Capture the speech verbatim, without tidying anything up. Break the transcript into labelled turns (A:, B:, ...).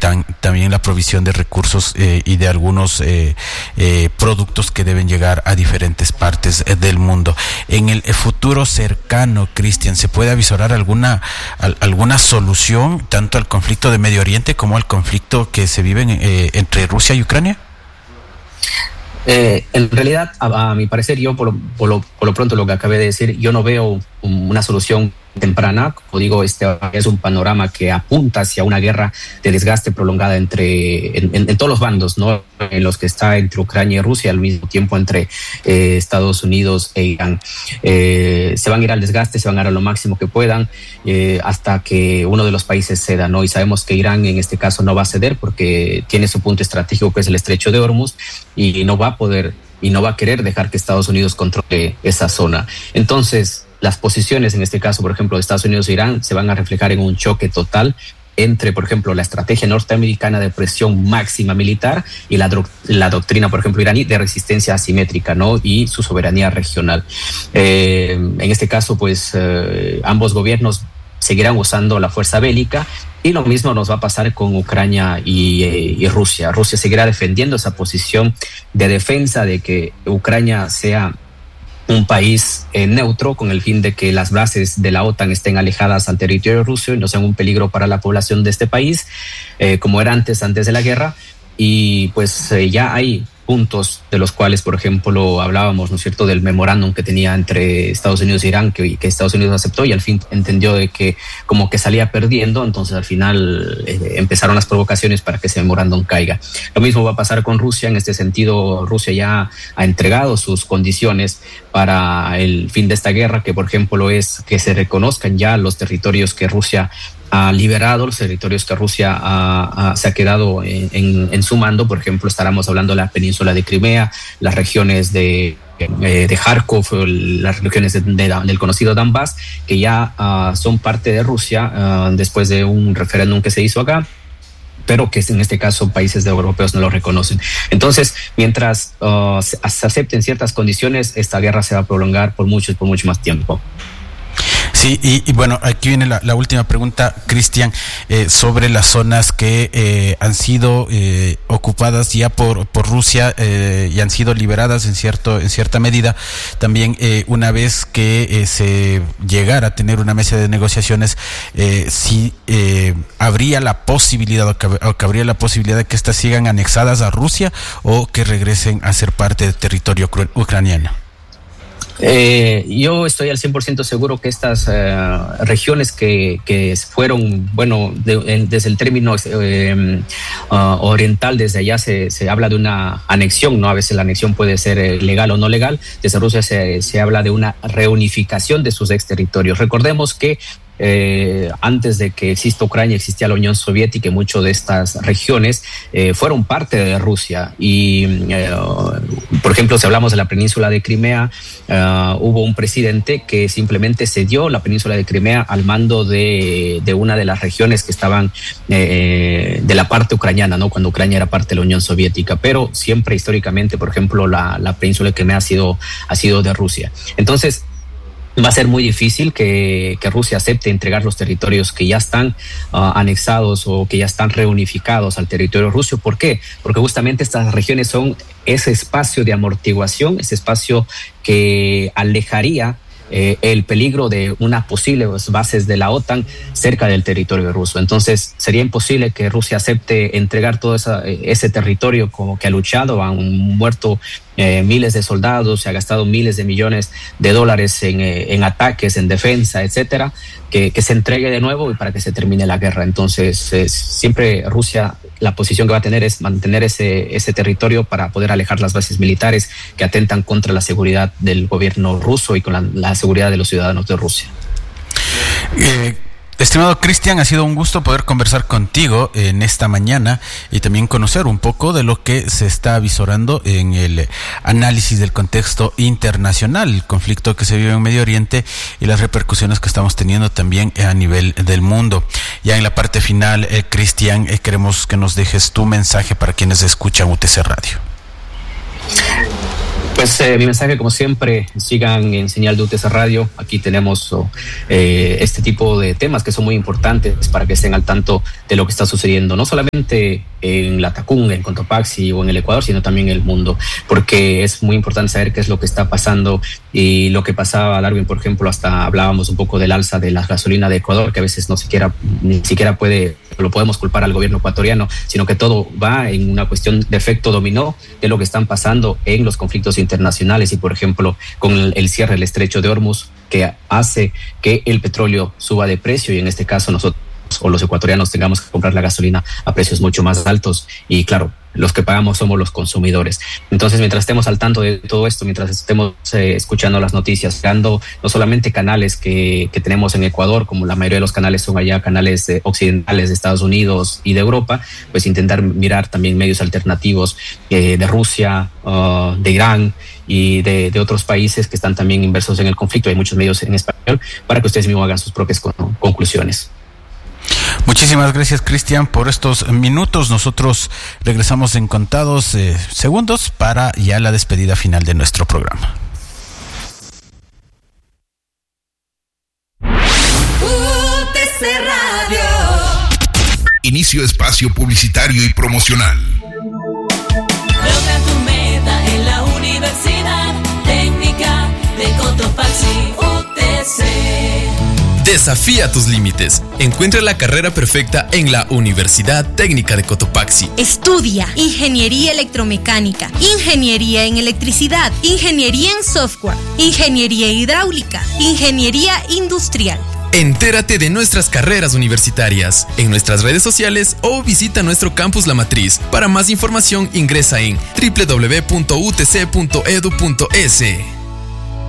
A: tam, también la provisión de recursos eh, y de algunos eh, eh, productos que deben llegar a diferentes partes eh, del mundo. En el futuro cercano, Cristian, ¿se puede avisorar alguna al, alguna solución tanto al conflicto de Medio Oriente como al conflicto que se vive en, eh, entre Rusia y Ucrania?
B: Eh, en realidad, a, a mi parecer, yo por lo, por, lo, por lo pronto lo que acabé de decir, yo no veo una solución temprana. Como digo, este es un panorama que apunta hacia una guerra de desgaste prolongada entre en, en, en todos los bandos, ¿no? En los que está entre Ucrania y Rusia, al mismo tiempo entre eh, Estados Unidos e Irán. Eh, se van a ir al desgaste, se van a ir a lo máximo que puedan eh, hasta que uno de los países ceda, ¿no? Y sabemos que Irán en este caso no va a ceder porque tiene su punto estratégico, que es el estrecho de Hormuz, y no va a poder y no va a querer dejar que Estados Unidos controle esa zona. Entonces, las posiciones, en este caso, por ejemplo, de Estados Unidos e Irán, se van a reflejar en un choque total entre, por ejemplo, la estrategia norteamericana de presión máxima militar y la, do- la doctrina, por ejemplo, iraní de resistencia asimétrica, ¿no? Y su soberanía regional. Eh, en este caso, pues, eh, ambos gobiernos seguirán usando la fuerza bélica, y lo mismo nos va a pasar con Ucrania y, eh, y Rusia. Rusia seguirá defendiendo esa posición de defensa de que Ucrania sea un país eh, neutro, con el fin de que las bases de la OTAN estén alejadas al territorio ruso y no sean un peligro para la población de este país, eh, como era antes, antes de la guerra. Y pues eh, ya hay puntos de los cuales, por ejemplo, hablábamos, ¿no es cierto?, del memorándum que tenía entre Estados Unidos e Irán, que, que Estados Unidos aceptó y al fin entendió de que como que salía perdiendo. Entonces al final eh, empezaron las provocaciones para que ese memorándum caiga. Lo mismo va a pasar con Rusia. En este sentido, Rusia ya ha entregado sus condiciones para el fin de esta guerra, que por ejemplo es que se reconozcan ya los territorios que Rusia ha liberado, los territorios que Rusia ha, ha, se ha quedado en, en, en su mando. Por ejemplo, estaremos hablando de la península de Crimea, las regiones de, eh, de Kharkov, las regiones de, de, del conocido Donbass, que ya uh, son parte de Rusia uh, después de un referéndum que se hizo acá, pero que en este caso países europeos no lo reconocen. Entonces, mientras uh, se, se acepten ciertas condiciones, esta guerra se va a prolongar por mucho, por mucho más tiempo.
A: Sí, y, y bueno, aquí viene la, la última pregunta, Cristian, eh, sobre las zonas que eh, han sido eh, ocupadas ya por por Rusia eh, y han sido liberadas en cierto en cierta medida. También eh, una vez que eh, se llegara a tener una mesa de negociaciones, eh, si eh, habría la posibilidad o que, o que habría la posibilidad de que estas sigan anexadas a Rusia o que regresen a ser parte del territorio ucraniano.
B: Eh, yo estoy al cien por ciento seguro que estas eh, regiones que, que fueron, bueno, de, en, desde el término eh, uh, oriental, desde allá se, se habla de una anexión, ¿no? A veces la anexión puede ser eh, legal o no legal. Desde Rusia se, se habla de una reunificación de sus ex territorios. Recordemos que Eh, antes de que exista Ucrania, existía la Unión Soviética, y muchas de estas regiones eh, fueron parte de Rusia. Y, eh, por ejemplo, si hablamos de la península de Crimea, uh, hubo un presidente que simplemente cedió la península de Crimea al mando de, de una de las regiones que estaban eh, de la parte ucraniana, ¿no? Cuando Ucrania era parte de la Unión Soviética. Pero siempre históricamente, por ejemplo, la, la península de Crimea ha sido, ha sido de Rusia. Entonces, va a ser muy difícil que, que Rusia acepte entregar los territorios que ya están uh, anexados o que ya están reunificados al territorio ruso. ¿Por qué? Porque justamente estas regiones son ese espacio de amortiguación, ese espacio que alejaría eh, el peligro de unas posibles bases de la OTAN cerca del territorio ruso. Entonces sería imposible que Rusia acepte entregar todo esa, ese territorio como que ha luchado, han muerto Eh, miles de soldados, se ha gastado miles de millones de dólares en, eh, en ataques, en defensa, etcétera, que, que se entregue de nuevo y para que se termine la guerra. Entonces, eh, siempre Rusia, la posición que va a tener es mantener ese, ese territorio para poder alejar las bases militares que atentan contra la seguridad del gobierno ruso y con la, la seguridad de los ciudadanos de Rusia.
A: Eh... Estimado Cristian, ha sido un gusto poder conversar contigo en esta mañana y también conocer un poco de lo que se está avisorando en el análisis del contexto internacional, el conflicto que se vive en Medio Oriente y las repercusiones que estamos teniendo también a nivel del mundo. Ya en la parte final, eh, Cristian, eh, queremos que nos dejes tu mensaje para quienes escuchan U T C Radio.
B: Pues eh, mi mensaje, como siempre, sigan en Señal de U T C Radio. Aquí tenemos oh, eh, este tipo de temas que son muy importantes para que estén al tanto de lo que está sucediendo, no solamente en la Tacunga, en Cotopaxi o en el Ecuador, sino también en el mundo, porque es muy importante saber qué es lo que está pasando y lo que pasaba, Darwin, por ejemplo, hasta hablábamos un poco del alza de la gasolina de Ecuador, que a veces no siquiera, ni siquiera puede, lo podemos culpar al gobierno ecuatoriano, sino que todo va en una cuestión de efecto dominó de lo que están pasando en los conflictos internacionales y, por ejemplo, con el, el cierre del estrecho de Hormuz, que hace que el petróleo suba de precio y en este caso nosotros o los ecuatorianos tengamos que comprar la gasolina a precios mucho más altos y claro, los que pagamos somos los consumidores. Entonces, mientras estemos al tanto de todo esto, mientras estemos eh, escuchando las noticias, dando no solamente canales que, que tenemos en Ecuador, como la mayoría de los canales son allá canales eh, occidentales de Estados Unidos y de Europa, pues intentar mirar también medios alternativos eh, de Rusia, uh, de Irán y de, de otros países que están también inmersos en el conflicto. Hay muchos medios en español para que ustedes mismos hagan sus propias con, conclusiones.
A: Muchísimas gracias, Cristian, por estos minutos. Nosotros regresamos en contados eh, segundos para ya la despedida final de nuestro programa.
C: U T C Radio.
D: Inicio espacio publicitario y promocional.
C: Logra tu meta en la Universidad Técnica de Cotopaxi, U T C.
E: Desafía tus límites. Encuentra la carrera perfecta en la Universidad Técnica de Cotopaxi.
F: Estudia Ingeniería Electromecánica, Ingeniería en Electricidad, Ingeniería en Software, Ingeniería Hidráulica, Ingeniería Industrial.
E: Entérate de nuestras carreras universitarias en nuestras redes sociales o visita nuestro campus La Matriz. Para más información ingresa en doble u doble u doble u punto u t c punto e d u punto e s.